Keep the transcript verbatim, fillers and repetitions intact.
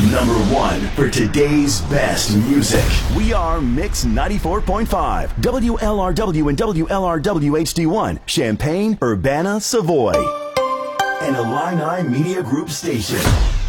Number one for today's best music. We are Mix ninety-four point five, W L R W and W L R W H D one, Champaign, Urbana, Savoy. An Illini Media Group station.